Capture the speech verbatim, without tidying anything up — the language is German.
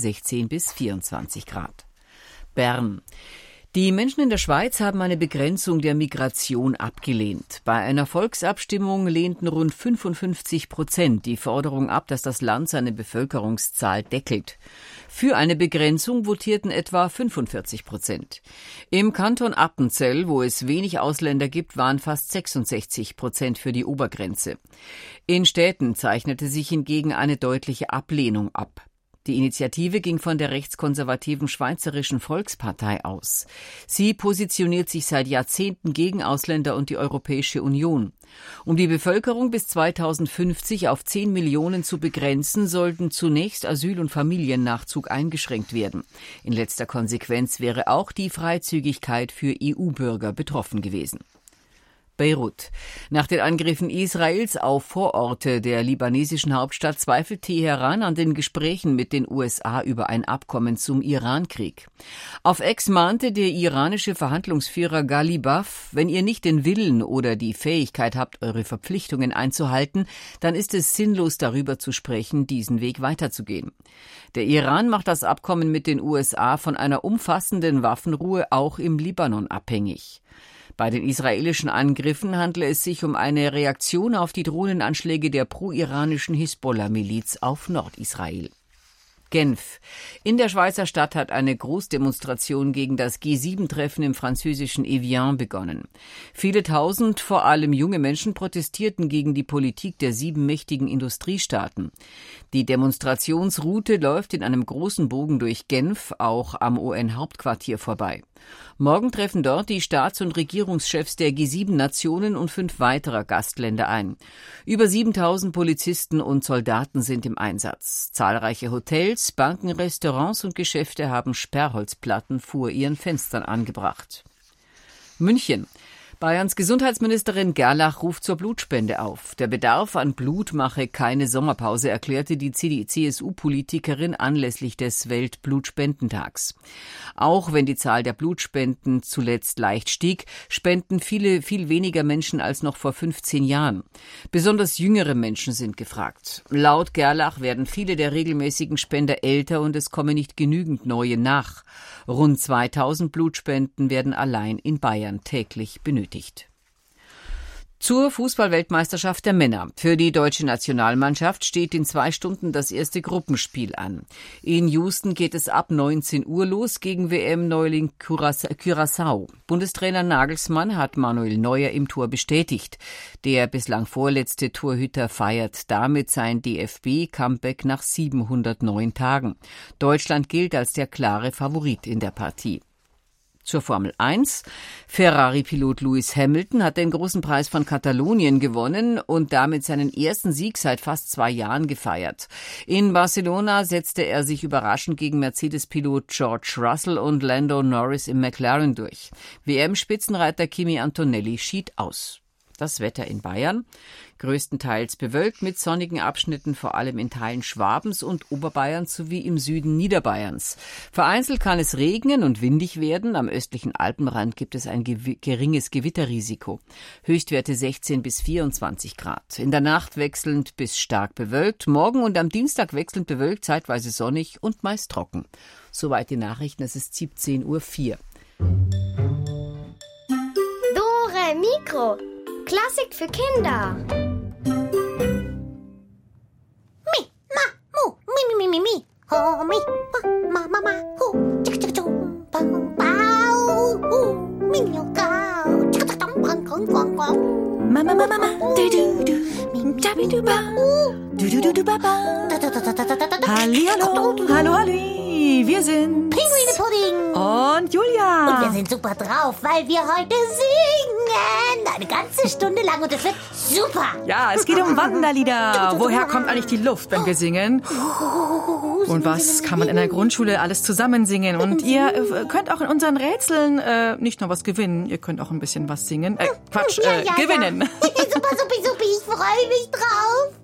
sechzehn bis vierundzwanzig Grad. Bern. Die Menschen in der Schweiz haben eine Begrenzung der Migration abgelehnt. Bei einer Volksabstimmung lehnten rund fünfundfünfzig Prozent die Forderung ab, dass das Land seine Bevölkerungszahl deckelt. Für eine Begrenzung votierten etwa fünfundvierzig Prozent. Im Kanton Appenzell, wo es wenig Ausländer gibt, waren fast sechsundsechzig Prozent für die Obergrenze. In Städten zeichnete sich hingegen eine deutliche Ablehnung ab. Die Initiative ging von der rechtskonservativen Schweizerischen Volkspartei aus. Sie positioniert sich seit Jahrzehnten gegen Ausländer und die Europäische Union. Um die Bevölkerung bis zweitausendfünfzig auf zehn Millionen zu begrenzen, sollten zunächst Asyl- und Familiennachzug eingeschränkt werden. In letzter Konsequenz wäre auch die Freizügigkeit für E U-Bürger betroffen gewesen. Beirut. Nach den Angriffen Israels auf Vororte der libanesischen Hauptstadt zweifelt Teheran an den Gesprächen mit den U S A über ein Abkommen zum Irankrieg. Auf Ex mahnte der iranische Verhandlungsführer Ghalibaf, wenn ihr nicht den Willen oder die Fähigkeit habt, eure Verpflichtungen einzuhalten, dann ist es sinnlos, darüber zu sprechen, diesen Weg weiterzugehen. Der Iran macht das Abkommen mit den U S A von einer umfassenden Waffenruhe auch im Libanon abhängig. Bei den israelischen Angriffen handle es sich um eine Reaktion auf die Drohnenanschläge der pro-iranischen Hisbollah-Miliz auf Nordisrael. Genf. In der Schweizer Stadt hat eine Großdemonstration gegen das G sieben Treffen im französischen Evian begonnen. Viele tausend, vor allem junge Menschen, protestierten gegen die Politik der sieben mächtigen Industriestaaten. Die Demonstrationsroute läuft in einem großen Bogen durch Genf, auch am U N-Hauptquartier vorbei. Morgen treffen dort die Staats- und Regierungschefs der G sieben Nationen und fünf weiterer Gastländer ein. Über siebentausend Polizisten und Soldaten sind im Einsatz. Zahlreiche Hotels, Banken, Restaurants und Geschäfte haben Sperrholzplatten vor ihren Fenstern angebracht. München. Bayerns Gesundheitsministerin Gerlach ruft zur Blutspende auf. Der Bedarf an Blut mache keine Sommerpause, erklärte die C S U-Politikerin anlässlich des Weltblutspendentags. Auch wenn die Zahl der Blutspenden zuletzt leicht stieg, spenden viele viel weniger Menschen als noch vor fünfzehn Jahren. Besonders jüngere Menschen sind gefragt. Laut Gerlach werden viele der regelmäßigen Spender älter und es komme nicht genügend neue nach. Rund zweitausend Blutspenden werden allein in Bayern täglich benötigt. Zur Fußball-Weltmeisterschaft der Männer. Für die deutsche Nationalmannschaft steht in zwei Stunden das erste Gruppenspiel an. In Houston geht es ab neunzehn Uhr los gegen W M-Neuling Curaçao. Bundestrainer Nagelsmann hat Manuel Neuer im Tor bestätigt. Der bislang vorletzte Torhüter feiert damit sein D F B-Comeback nach siebenhundertneun Tagen. Deutschland gilt als der klare Favorit in der Partie. Zur Formel eins. Ferrari-Pilot Lewis Hamilton hat den großen Preis von Katalonien gewonnen und damit seinen ersten Sieg seit fast zwei Jahren gefeiert. In Barcelona setzte er sich überraschend gegen Mercedes-Pilot George Russell und Lando Norris im McLaren durch. W M-Spitzenreiter Kimi Antonelli schied aus. Das Wetter in Bayern. Größtenteils bewölkt mit sonnigen Abschnitten, vor allem in Teilen Schwabens und Oberbayerns sowie im Süden Niederbayerns. Vereinzelt kann es regnen und windig werden. Am östlichen Alpenrand gibt es ein gew- geringes Gewitterrisiko. Höchstwerte sechzehn bis vierundzwanzig Grad. In der Nacht wechselnd bis stark bewölkt. Morgen und am Dienstag wechselnd bewölkt, zeitweise sonnig und meist trocken. Soweit die Nachrichten. Es ist siebzehn Uhr vier. Dore Mikro. Klassik für Kinder. Mi, ma, mu, mi, mi, mi, mi, mi. Ho, mi, ma, ma, ma, ma, hu. Tschik, tschik, tschum, bam, bau, hu. Mi, mi, gau. Tschik, tschik, tschum, bam, bam, bam, bam. Mama, mama, mama, du, du, du. Tabi, du, ba. Du, du, du, du, ba, ba. Halli, hallo, hallo, halli. Wir sind Pinguine-Pudding. Und Julia. Und wir sind super drauf, weil wir heute singen. Eine ganze Stunde lang und es wird super. Ja, es geht um Wanderlieder. Woher kommt eigentlich die Luft, wenn wir singen? Und was kann man in der Grundschule alles zusammen singen? Und ihr äh, könnt auch in unseren Rätseln äh, nicht nur was gewinnen, ihr könnt auch ein bisschen was singen. Äh, Quatsch, ja, äh, ja, gewinnen. Ja. Super, super, super. Ich freue mich drauf.